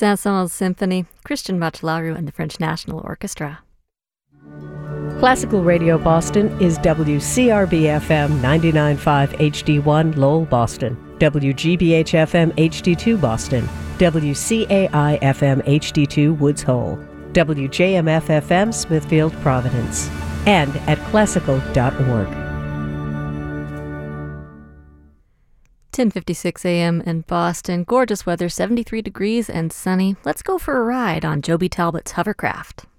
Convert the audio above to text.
Saint-Saëns Symphony, Christian Bachelaru and the French National Orchestra. Classical Radio Boston is WCRB-FM 99.5 HD1 Lowell, Boston, WGBH-FM HD2 Boston, WCAI-FM HD2 Woods Hole, WJMF-FM Smithfield, Providence, and at classical.org. 10:56 a.m. in Boston. Gorgeous weather, 73 degrees and sunny. Let's go for a ride on Joby Talbot's hovercraft.